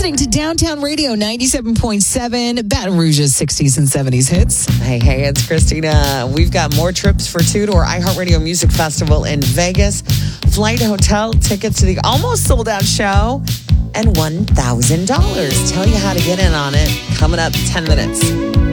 listening to Downtown Radio 97.7, Baton Rouge's 60s and 70s hits. Hey, it's Christina. We've got more trips for two to our iHeartRadio Music Festival in Vegas. Flight, hotel, tickets to the almost sold out show, and $1,000. Tell you how to get in on it coming up 10 minutes.